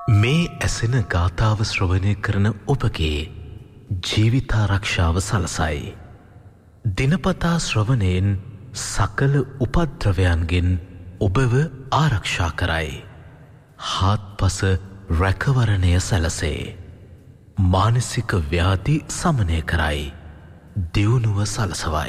මේ ඇසෙන ගාථාව ශ්‍රවණය කරන ඔබගේ ජීවිතාරක්ෂාව සලසයි. දිනපතා ශ්‍රවණයෙන් සකල උපද්‍රවයන්ගෙන් ඔබව ආරක්ෂා කරයි. හාත්පස රැකවරණය සැලසේ. මානසික ව්‍යාධි සමනය කරයි. දියුණුව සලසවයි.